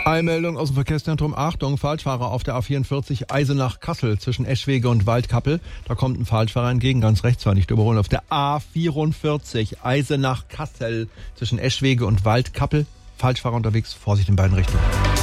Eilmeldung aus dem Verkehrszentrum. Achtung, Falschfahrer auf der A44 Eisenach-Kassel zwischen Eschwege und Waldkappel. Da kommt ein Falschfahrer entgegen, ganz rechts, war nicht überholen. Auf der A44 Eisenach-Kassel zwischen Eschwege und Waldkappel. Falschfahrer unterwegs, Vorsicht in beiden Richtungen.